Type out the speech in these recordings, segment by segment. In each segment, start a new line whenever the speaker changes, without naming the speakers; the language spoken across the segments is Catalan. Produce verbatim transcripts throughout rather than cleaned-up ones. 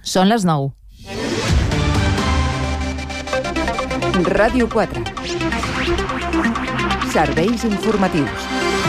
Són les nou.
Ràdio quatre. Serveis informatius.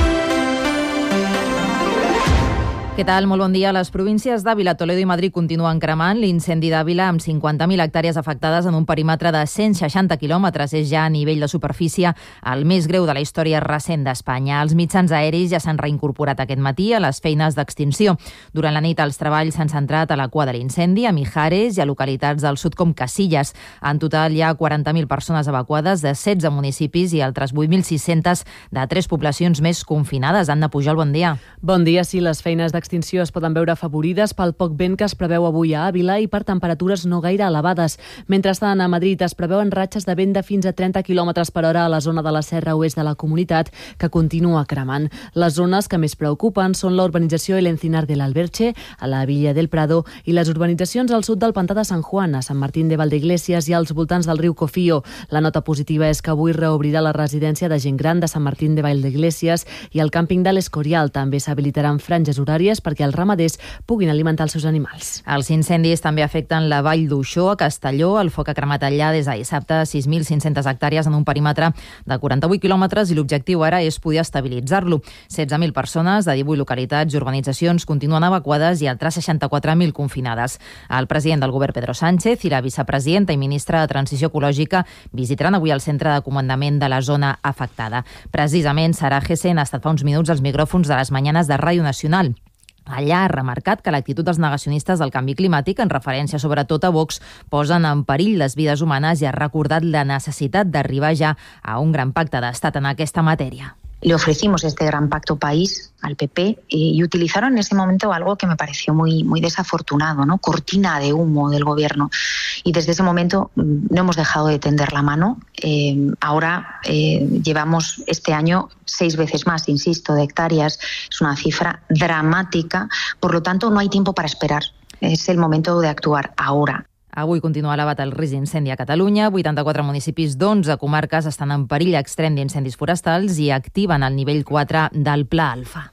Què tal? Molt bon dia. Les províncies d'Àvila, Toledo i Madrid continuen cremant. L'incendi d'Àvila, amb cinquanta mil hectàrees afectades en un perímetre de cent seixanta quilòmetres, és ja a nivell de superfície el més greu de la història recent d'Espanya. Els mitjans aeris ja s'han reincorporat aquest matí a les feines d'extinció. Durant la nit els treballs s'han centrat a la cua de l'incendi, a Mijares i a localitats del sud com Casillas. En total hi ha quaranta mil persones evacuades de setze municipis i altres vuit mil sis-centes de tres poblacions més confinades. Anna Pujol, bon dia.
Bon dia. Sí, les feines d'extinció Extinció es poden veure afavorides pel poc vent que es preveu avui a Àvila i per temperatures no gaire elevades. Mentrestant, a Madrid es preveuen ratxes de vent de fins a trenta quilòmetres per hora a la zona de la serra oest de la comunitat, que continua cremant. Les zones que més preocupen són la urbanització El Encinar de l'Alberche, a la Villa del Prado, i les urbanitzacions al sud del Pantà de Sant Juan, a Sant Martín de Valdeiglesias i als voltants del riu Cofío. La nota positiva és que avui reobrirà la residència de gent gran de Sant Martín de Valdeiglesias i el càmping de l'Escorial. També s'habilitaran franges horàries perquè els ramaders puguin alimentar els seus animals.
Els incendis també afecten la Vall d'Uixó, a Castelló. El foc ha cremat allà des de dissabte sis mil cinc-centes hectàrees en un perímetre de quaranta-vuit quilòmetres i l'objectiu ara és poder estabilitzar-lo. setze mil persones de divuit localitats i urbanitzacions continuen evacuades i altres seixanta-quatre mil confinades. El president del govern, Pedro Sánchez, i la vicepresidenta i ministra de Transició Ecològica visitaran avui el centre de comandament de la zona afectada. Precisament, Sara Gessen ha estat fa uns minuts als micròfons de les Mañanes de Ràdio Nacional. Allà ha remarcat que l'actitud dels negacionistes del canvi climàtic, en referència sobretot a Vox, posen en perill les vides humanes i ha recordat la necessitat d'arribar ja a un gran pacte d'estat en aquesta matèria.
Le ofrecimos este gran pacto país al P P y utilizaron en ese momento algo que me pareció muy, muy desafortunado, ¿no? Cortina de humo del gobierno. Y desde ese momento no hemos dejado de tender la mano. Eh, ahora eh, llevamos este año seis veces más, insisto, de hectáreas. Es una cifra dramática. Por lo tanto, no hay tiempo para esperar. Es el momento de actuar ahora.
Avui continua elevat el risc d'incendi a Catalunya. vuitanta-quatre municipis d'onze comarques estan en perill extrem d'incendis forestals i activen el nivell quatre del Pla Alfa.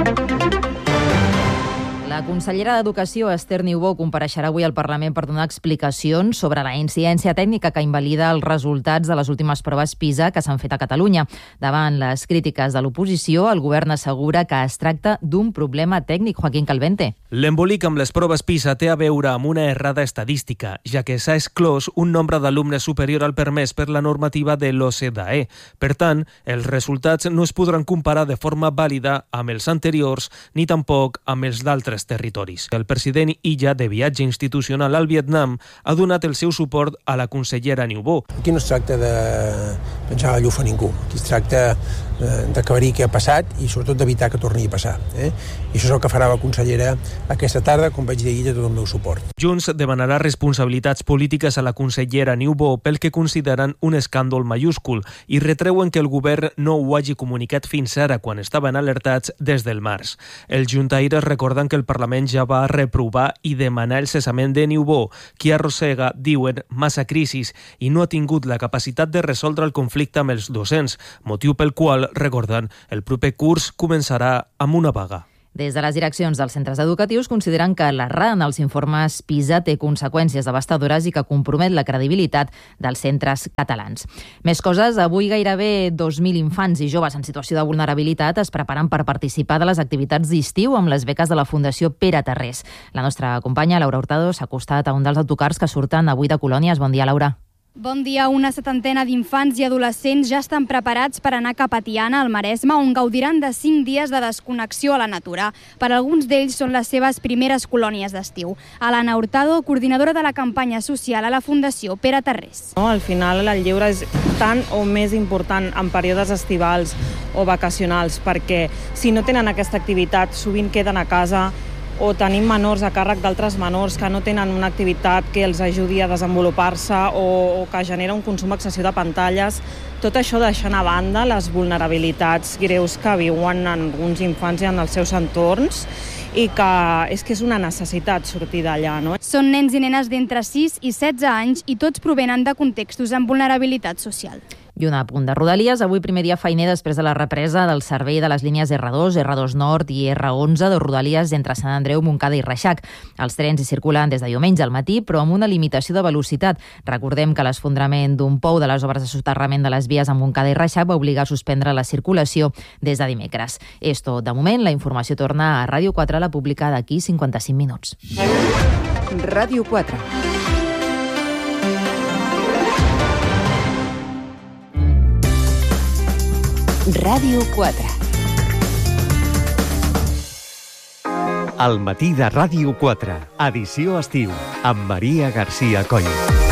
La consellera d'Educació, Esther Niubó, compareixerà avui al Parlament per donar explicacions sobre la incidència tècnica que invalida els resultats de les últimes proves PISA que s'han fet a Catalunya. Davant les crítiques de l'oposició, el govern assegura que es tracta d'un problema tècnic. Joaquín Calvente.
L'embolic amb les proves PISA té a veure amb una errada estadística, ja que s'ha exclòs un nombre d'alumnes superior al permès per la normativa de l'O C D E. Per tant, els resultats no es podran comparar de forma vàlida amb els anteriors ni tampoc amb els d'altres territoris. El president Illa, de viatge institucional al Vietnam, ha donat el seu suport a la consellera Niubó.
Aquí no es tracta de penjar la llufa a ningú. Aquí es tracta d'aclarir què ha passat i sobretot d'evitar que torni a passar. Eh? I això és el que farà la consellera aquesta tarda, com vaig dir ahir, tot el meu suport.
Junts demanarà responsabilitats polítiques a la consellera Niubó pel que consideren un escàndol mayúscul i retreuen que el govern no ho hagi comunicat fins ara quan estaven alertats des del març. Els juntaires recorden que el Parlament ja va reprovar i demanar el cessament de Niubó, qui arrossega, diuen, massa crisis i no ha tingut la capacitat de resoldre el conflicte amb els docents, motiu pel qual, recorden, el proper curs començarà amb una vaga.
Des de les direccions dels centres educatius consideren que l'errada en els informes PISA té conseqüències devastadores i que compromet la credibilitat dels centres catalans. Més coses, avui gairebé dos mil infants i joves en situació de vulnerabilitat es preparen per participar de les activitats d'estiu amb les beques de la Fundació Pere Tarrés. La nostra companya, Laura Hurtado, s'ha acostat a un dels autocars que surten avui de colònies. Bon dia, Laura.
Bon dia. Una setantena d'infants i adolescents ja estan preparats per anar cap a Tiana, al Maresme, on gaudiran de cinc dies de desconnexió a la natura. Per alguns d'ells són les seves primeres colònies d'estiu. Alana Hurtado, coordinadora de la campanya social a la Fundació Pere Tarrés.
No, al final el lleure és tan o més important en períodes estivals o vacacionals, perquè si no tenen aquesta activitat sovint queden a casa, o tenim menors a càrrec d'altres menors que no tenen una activitat que els ajudi a desenvolupar-se o, o que genera un consum excessiu de pantalles. Tot això deixant a banda les vulnerabilitats greus que viuen alguns infants i en els seus entorns i que és que és una necessitat sortir d'allà, no?
Són nens i nenes d'entre sis i setze anys i tots provenen de contextos amb vulnerabilitat social.
I un apunt de Rodalies. Avui primer dia feiner després de la represa del servei de les línies erre dos, erre dos Nord i erre onze de Rodalies entre Sant Andreu, Montcada i Reixac. Els trens hi circulen des de diumenge al matí, però amb una limitació de velocitat. Recordem que l'esfondrament d'un pou de les obres de soterrament de les vies a Montcada i Reixac va obligar a suspendre la circulació des de dimecres. És tot de moment. La informació torna a Ràdio quatre, la pública d'aquí cinquanta-cinc minuts.
Ràdio quatre. Ràdio quatre.
Al matí de Ràdio quatre, edició estiu, amb Maria García Coll.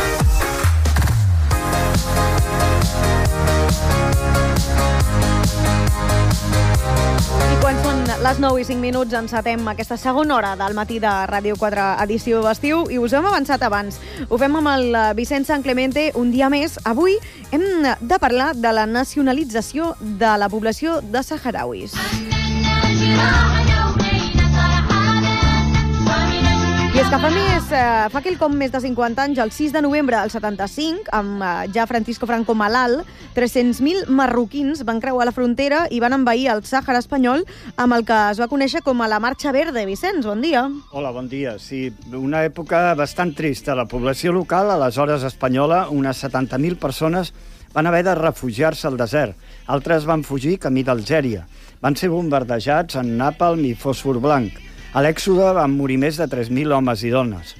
Les nou i cinc minuts encetem aquesta segona hora del matí de Ràdio quatre edició estiu i us hem avançat abans. Ho fem amb el Vicent San Clemente un dia més. Avui hem de parlar de la nacionalització de la població de saharauis. I és que fa més, fa quelcom més de cinquanta anys, el sis de novembre del setanta-cinc, amb ja Francisco Franco malalt, tres-cents mil marroquins van creuar la frontera i van envair el Sàhara espanyol, amb el que es va conèixer com a la Marxa Verde. Vicenç, bon dia.
Hola, bon dia. Sí, una època bastant trista. La població local, aleshores espanyola, unes setanta mil persones, van haver de refugiar-se al desert. Altres van fugir camí d'Algèria. Van ser bombardejats en napalm i fòsfor blanc. A l'èxode van morir més de tres mil homes i dones.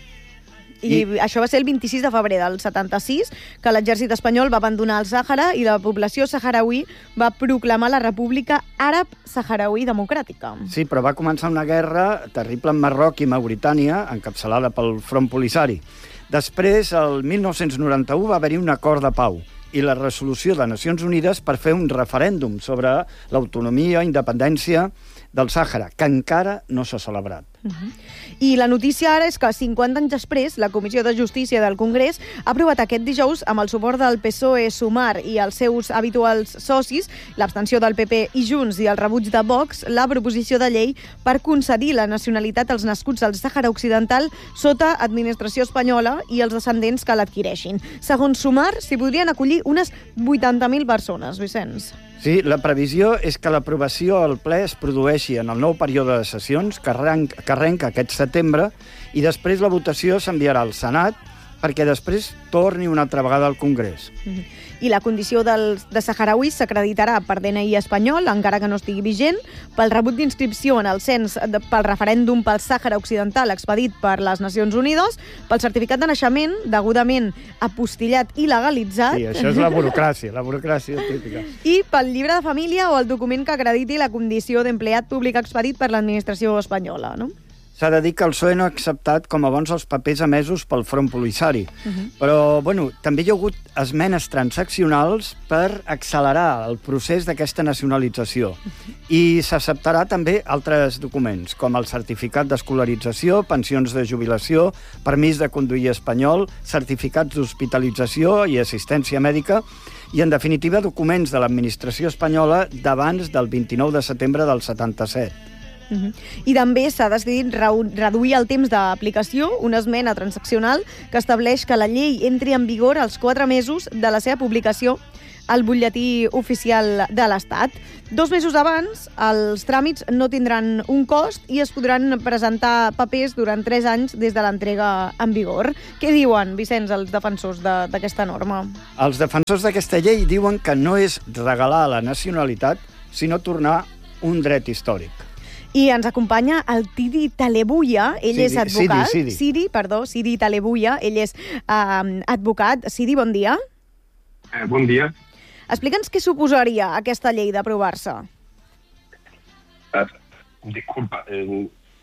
I, I això va ser el vint-i-sis de febrer del setanta-sis, que l'exèrcit espanyol va abandonar el Sàhara i la població saharauí va proclamar la República Àrab Saharauí Democràtica.
Sí, però va començar una guerra terrible en Marroc i Mauritània, encapçalada pel Front Polisari. Després, el mil nou-cents noranta-u, va haver-hi un acord de pau i la resolució de Nacions Unides per fer un referèndum sobre l'autonomia i independència del Sàhara, que encara no s'ha celebrat.
Uh-huh. I la notícia ara és que cinquanta anys després la Comissió de Justícia del Congrés ha aprovat aquest dijous, amb el suport del P S O E, Sumar i els seus habituals socis, l'abstenció del P P i Junts i el rebuig de Vox, la proposició de llei per concedir la nacionalitat als nascuts al Sàhara Occidental sota administració espanyola i els descendents que l'adquireixin. Segons Sumar, s'hi podrien acollir unes vuitanta mil persones, Vicenç.
Sí, la previsió és que l'aprovació al ple es produeixi en el nou període de sessions que arrenca, que arrenca aquest setembre i després la votació s'enviarà al Senat perquè després torni una altra vegada al Congrés.
Mm-hmm. I la condició dels, de saharauis s'acreditarà per D N I espanyol, encara que no estigui vigent, pel rebut d'inscripció en el cens de, pel referèndum pel Sàhara Occidental expedit per les Nacions Unides, pel certificat de naixement degudament apostillat i legalitzat.
Sí, això és la burocràcia, la burocràcia típica.
I pel llibre de família o el document que acrediti la condició d'empleat públic expedit per l'administració espanyola, no?
S'ha de dir que el P S O E no ha acceptat com a bons els papers emesos pel Front Polisari. Uh-huh. Però, bueno, també hi ha hagut esmenes transaccionals per accelerar el procés d'aquesta nacionalització. Uh-huh. I s'acceptarà també altres documents, com el certificat d'escolarització, pensions de jubilació, permís de conduir espanyol, certificats d'hospitalització i assistència mèdica, i, en definitiva, documents de l'administració espanyola d'abans del vint-i-nou de setembre del setanta-set.
Uh-huh. I també s'ha decidit reduir el temps d'aplicació, una esmena transaccional que estableix que la llei entri en vigor als quatre mesos de la seva publicació al butlletí oficial de l'Estat. Dos mesos abans, els tràmits no tindran un cost i es podran presentar papers durant tres anys des de l'entrega en vigor. Què diuen, Vicenç, els defensors d'aquesta norma?
Els defensors d'aquesta llei diuen que no és regalar la nacionalitat, sinó tornar un dret històric.
I ens acompanya el Sidi Talebuia, ell
Sidi,
és advocat.
Sidi, Sidi.
Sidi, perdó, Sidi Talebuia, ell és uh, advocat. Sidi, bon dia.
Eh, bon dia.
Explica'ns què suposaria aquesta llei d'aprovar-se.
Uh, disculpa, eh,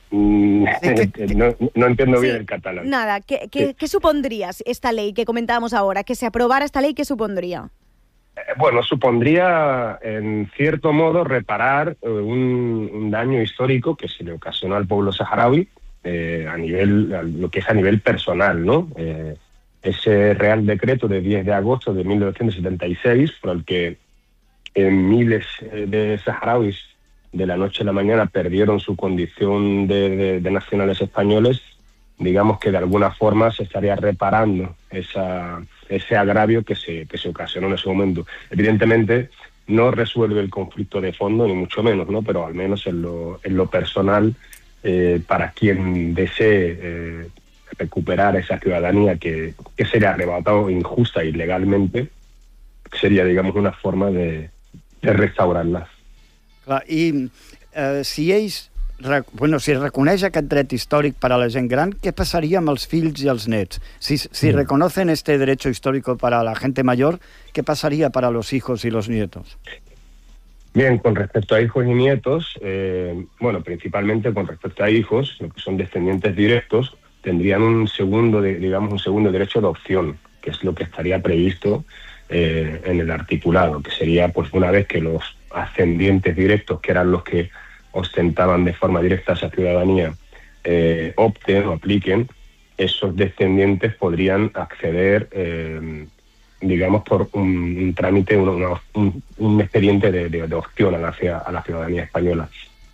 mm, no, no entiendo sí, bien el catalán.
Nada, ¿qué, qué, sí. ¿qué supondría esta ley que comentábamos ahora? Que se aprobara esta ley, ¿qué supondría?
Bueno, supondría, en cierto modo, reparar eh, un, un daño histórico que se le ocasionó al pueblo saharaui eh, a nivel, a lo que es a nivel personal, ¿no? Eh, ese Real Decreto de diez de agosto de mil novecientos setenta y seis, por el que eh, miles de saharauis de la noche a la mañana perdieron su condición de, de, de nacionales españoles, digamos que de alguna forma se estaría reparando esa ese agravio que se, que se ocasionó en ese momento. Evidentemente no resuelve el conflicto de fondo, ni mucho menos, ¿no? Pero al menos en lo, en lo personal, eh, para quien desee eh, recuperar esa ciudadanía que, que se le ha arrebatado injusta y ilegalmente, sería, digamos, una forma de, de restaurarla.
Clar, i eh, si ells, bueno, si es reconeix aquest dret històric per a la gent gran, què passaria amb els fills i els nets? Si, si mm. reconocen este derecho histórico para la gente mayor, ¿qué pasaría para los hijos y los nietos?
Bien, con respecto a hijos y nietos, eh, bueno, principalmente con respecto a hijos, lo que son descendientes directos, tendrían un segundo, de, digamos, un segundo derecho de opción, que es lo que estaría previsto eh, en el articulado, que sería, pues, una vez que los ascendientes directos, que eran los que ostentaban de forma directa esa ciudadanía, eh, opten o apliquen, esos descendientes podrían acceder, eh, digamos, por un, un trámite, una, una, un, un expediente de, de, de opción a la, a la ciudadanía española.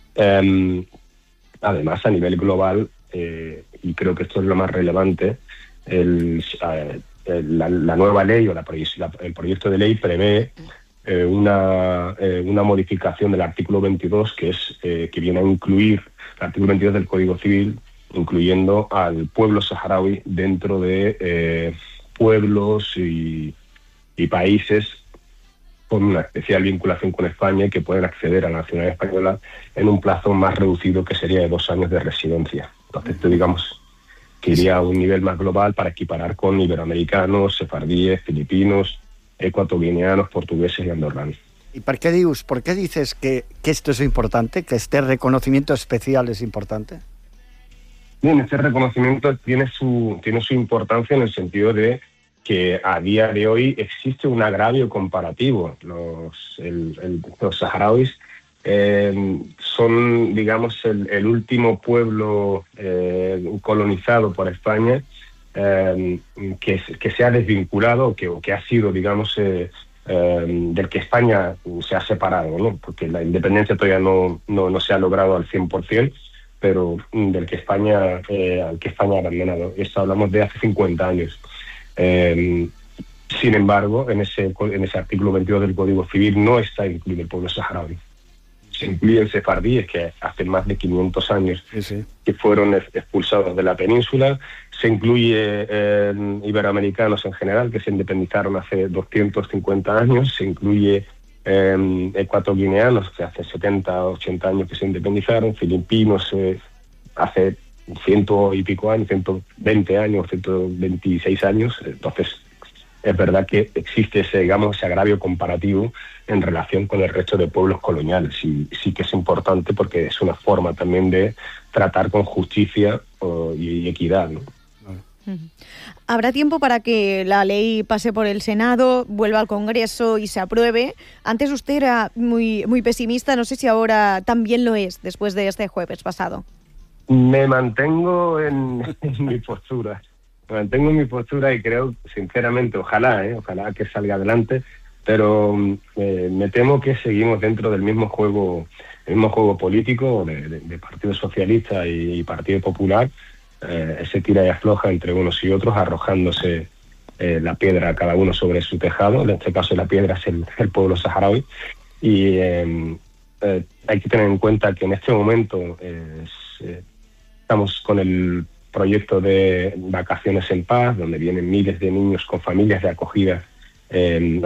Eh, además, a nivel global, eh, y creo que esto es lo más relevante, el, el, la, la nueva ley o la, la, el proyecto de ley prevé eh, una, eh, una modificación del artículo veintidós, que, es, eh, que viene a incluir el artículo veintidós del Código Civil, incluyendo al pueblo saharaui dentro de eh, pueblos y, y países con una especial vinculación con España y que pueden acceder a la nacionalidad española en un plazo más reducido, que sería de dos años de residencia. Entonces, esto, digamos, que iría a un nivel más global para equiparar con iberoamericanos, sefardíes, filipinos, ecuatoguineanos, portugueses y andorranos.
¿Y por qué dices, por qué dices que, que esto es importante, que este reconocimiento especial es importante?
Bien, este reconocimiento tiene su, tiene su importancia en el sentido de que a día de hoy existe un agravio comparativo. Los, el, el, los saharauis eh, son, digamos, el, el último pueblo eh, colonizado por España eh, que, que se ha desvinculado o que, o que ha sido, digamos, eh, eh, del que España se ha separado, ¿no? Porque la independencia todavía no, no, no se ha logrado al cien por ciento, pero del que España, eh, al que España ha abandonado. Esto hablamos de hace cincuenta años. Eh, sin embargo, en ese, en ese artículo veintidós del Código Civil no está incluido el pueblo saharaui. Se incluyen sefardíes, que hace más de quinientos años
sí, sí.
que fueron expulsados de la península. Se incluye eh, iberoamericanos en general, que se independizaron hace doscientos cincuenta años. Se incluye eh, ecuatoguineanos, que hace setenta, ochenta años que se independizaron. Filipinos, eh, hace ciento y pico años, ciento veinte años, ciento veintiséis años. Entonces, es verdad que existe ese, digamos, ese agravio comparativo en relación con el resto de pueblos coloniales. Y sí que es importante porque es una forma también de tratar con justicia uh, y, y equidad, ¿no?
¿Habrá tiempo para que la ley pase por el Senado, vuelva al Congreso y se apruebe? Antes usted era muy, muy pesimista, no sé si ahora también lo es, después de este jueves pasado.
Me mantengo en, en mi postura. Me mantengo en mi postura y creo, sinceramente, ojalá, ¿eh? ojalá que salga adelante, pero eh, me temo que seguimos dentro del mismo juego, el mismo juego político de, de, de Partido Socialista y, y Partido Popular, eh, ese tira y afloja entre unos y otros, arrojándose eh, la piedra cada uno sobre su tejado. En este caso la piedra es el, el pueblo saharaui, y eh, eh, hay que tener en cuenta que en este momento eh, eh, estamos con el proyecto de Vacaciones en Paz, donde vienen miles de niños con familias de acogida eh,